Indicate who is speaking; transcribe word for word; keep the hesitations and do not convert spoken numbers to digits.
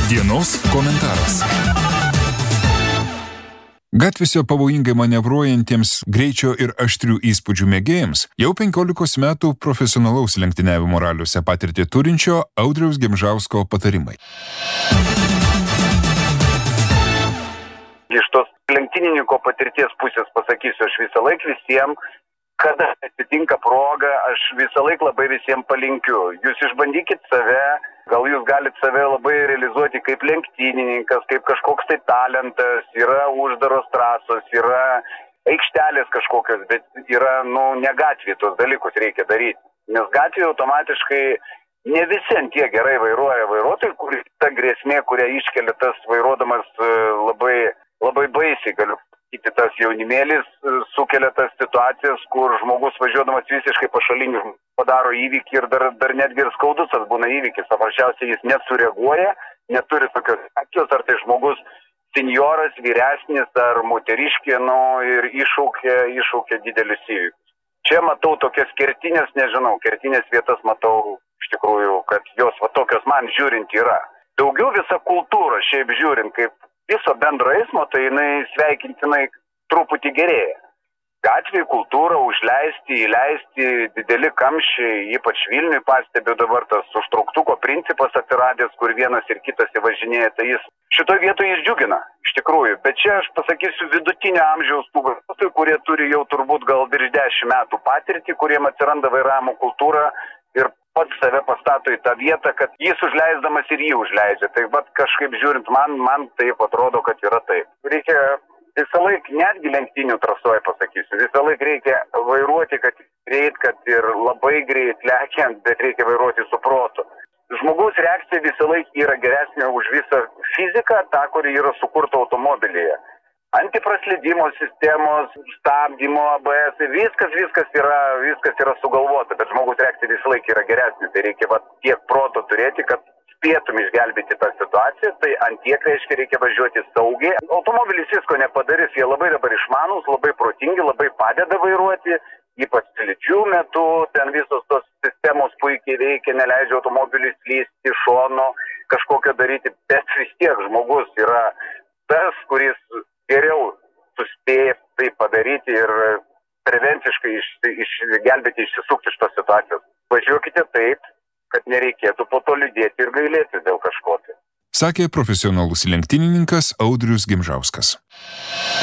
Speaker 1: Dienos komentaras. Gatvėse pavojingai manevruojantiems greičio ir aštrių įspūdžių mėgėjams jau penkiolikos metų profesionalaus lenktyniavimo raliuose patirtį turinčio Audriaus Gimžausko patarimai.
Speaker 2: Iš tos lenktynininko patirties pusės pasakysiu, aš visą laiką visiems, kada atsitinka proga, aš visą laiką labai visiems palinkiu. Jūs išbandykit save, gal jūs galite save labai realizuoti kaip lenktynininkas, kaip kažkoks tai talentas, yra uždaros trasos, yra aikštelės kažkokios, bet yra, nu, ne gatvė, tos dalykus reikia daryti. Nes gatvė automatiškai ne visi ant tiek gerai vairuoja vairuotojai, kur ta grėsmė, kurią iškelia tas vairuodamas labai, labai baisiai, galiu pasakyti, tas jaunimėlis sukelia tas situacijas, kur žmogus važiuodamas visiškai pašaliniu padaro įvykį ir dar, dar netgi ir skaudus tas būna įvykis. Paprasčiausiai jis nesureaguoja, neturi tokios akcijos, ar tai žmogus senjoras, vyresnis ar moteriškė, nu, ir iššaukia, iššaukia didelius įvykius. Čia matau tokias kertinės, nežinau, kertinės vietas matau iš tikrųjų, kad jos va tokios man žiūrint yra. Daugiau visa kultūra, šiaip žiūrint, kaip viso bendro eismo, tai jinai sveikintinai truputį gerėja. Gatvėje kultūra užleisti, įleisti, dideli kamščiai, ypač Vilniui pastebiu dabar tas užtrauktuko principas atsiradęs, kur vienas ir kitas įvažinėja, tai jis šitoje vietoje jis džiugina, iš tikrųjų. Bet čia aš pasakysiu vidutinio amžiaus tų vairuotojų, kurie turi jau turbūt gal virš dešimt metų patirtį, kuriem atsiranda vairavimo kultūra ir pats save pastato į tą vietą, kad jis užleisdamas ir jį užleidžia. Tai vat kažkaip žiūrint, man, man taip atrodo, kad yra taip. Reikia visą laiką, netgi lenktynių trasoje pasakysiu, visą laiką reikia vairuoti, kad greit, kad ir labai greit lekiant, bet reikia vairuoti su protu. Žmogaus reakcija visą laiką yra geresnė už visą fiziką, tą, kuri yra sukurta automobilyje. Antipraslydimo sistemos, stabdymo, A B S, viskas, viskas yra, viskas yra sugalvota, bet žmogaus reakcija visą laiką yra geresnė. Tai reikia va, tiek proto turėti, kad spėtum išgelbėti tą situaciją, tai ant tiek reiškia reikia važiuoti saugiai. Automobilis visko nepadarys, jie labai dabar išmanus, labai protingi, labai padeda vairuoti, ypač slidžių metu, ten visos tos sistemos puikiai veikia, neleidžia automobiliui slysti iš šono, kažkokio daryti, bet vis tiek žmogus yra tas, kuris geriau suspėja tai padaryti ir prevenciškai iš, išgelbėti, išsisukti iš tos situacijos. Važiuokite taip, kad nereikėtų po to liūdėti ir gailėti dėl kažko.
Speaker 1: Sakė profesionalus lenktynininkas Audrius Gimžauskas.